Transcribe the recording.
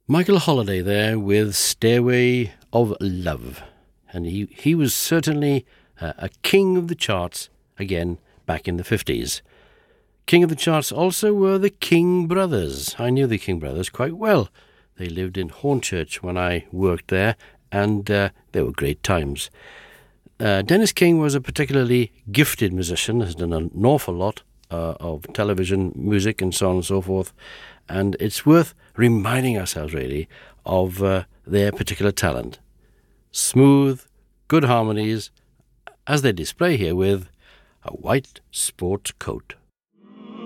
Michael Holiday there with Stairway of Love. And he was certainly a king of the charts, again, back in the 50s. King of the charts also were the King Brothers. I knew the King Brothers quite well. They lived in Hornchurch when I worked there, and they were great times. Dennis King was a particularly gifted musician, has done an awful lot of television music and so on and so forth, and it's worth reminding ourselves really of their particular talent. Smooth, good harmonies, as they display here with A White Sport Coat.